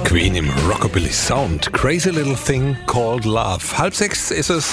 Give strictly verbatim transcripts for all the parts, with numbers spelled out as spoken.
Queen im Rockabilly Sound. Crazy Little Thing Called Love. Halb sechs ist es.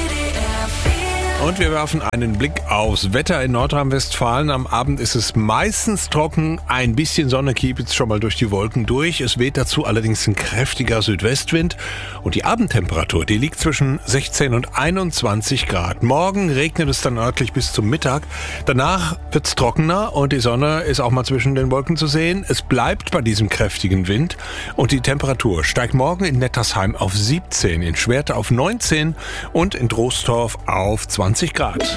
Und wir werfen einen Blick aufs Wetter in Nordrhein-Westfalen. Am Abend ist es meistens trocken. Ein bisschen Sonne kiepelt schon mal durch die Wolken durch. Es weht dazu allerdings ein kräftiger Südwestwind. Und die Abendtemperatur, die liegt zwischen sechzehn und einundzwanzig Grad. Morgen regnet es dann örtlich bis zum Mittag. Danach wird es trockener und die Sonne ist auch mal zwischen den Wolken zu sehen. Es bleibt bei diesem kräftigen Wind. Und die Temperatur steigt morgen in Nettersheim auf siebzehn, in Schwerte auf neunzehn und in Troisdorf auf zwanzig Grad.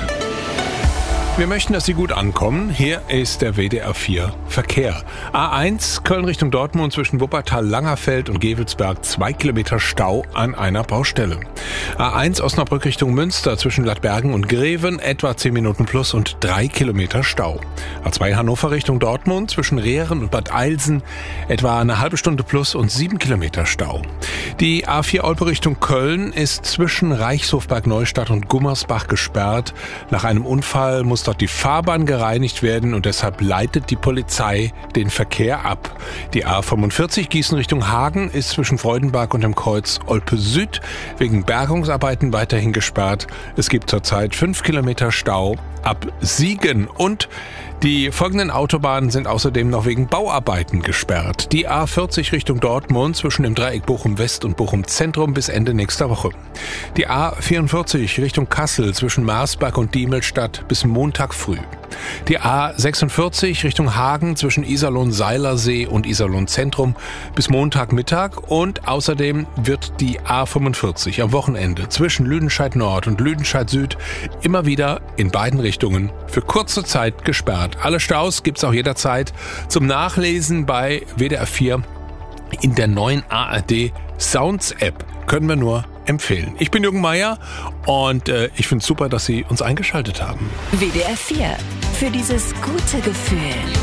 Wir möchten, dass Sie gut ankommen. Hier ist der W D R vier Verkehr. A eins Köln Richtung Dortmund zwischen Wuppertal, Langerfeld und Gevelsberg. Zwei Kilometer Stau an einer Baustelle. A eins Osnabrück Richtung Münster zwischen Lattbergen und Greven. Etwa zehn Minuten plus und drei Kilometer Stau. A zwei Hannover Richtung Dortmund zwischen Rehren und Bad Eilsen. Etwa eine halbe Stunde plus und sieben Kilometer Stau. Die A vier Olpe Richtung Köln ist zwischen Reichshofberg Neustadt und Gummersbach gesperrt. Nach einem Unfall muss dort die Fahrbahn gereinigt werden und deshalb leitet die Polizei den Verkehr ab. Die A fünfundvierzig Gießen Richtung Hagen ist zwischen Freudenberg und dem Kreuz Olpe Süd wegen Bergungsarbeiten weiterhin gesperrt. Es gibt zurzeit fünf Kilometer Stau ab Siegen und die folgenden Autobahnen sind außerdem noch wegen Bauarbeiten gesperrt. Die A vierzig Richtung Dortmund zwischen dem Dreieck Bochum West und Bochum Zentrum bis Ende nächster Woche. Die A vierundvierzig Richtung Kassel zwischen Marsberg und Diemelstadt bis Montag früh. Die A sechsundvierzig Richtung Hagen zwischen Iserlohn-Seilersee und Iserlohn-Zentrum bis Montagmittag und außerdem wird die A fünfundvierzig am Wochenende zwischen Lüdenscheid Nord und Lüdenscheid Süd immer wieder in beiden Richtungen für kurze Zeit gesperrt. Alle Staus gibt's auch jederzeit zum Nachlesen bei W D R vier in der neuen A R D Sounds App. Können wir nur empfehlen. Ich bin Jürgen Meier und äh, ich finde es super, dass Sie uns eingeschaltet haben. W D R vier. Für dieses gute Gefühl.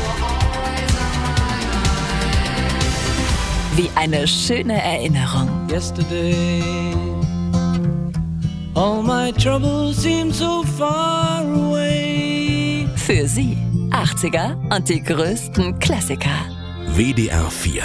Wie eine schöne Erinnerung. Yesterday, all my troubles seem so far away. Für Sie achtziger und die größten Klassiker. W D R vier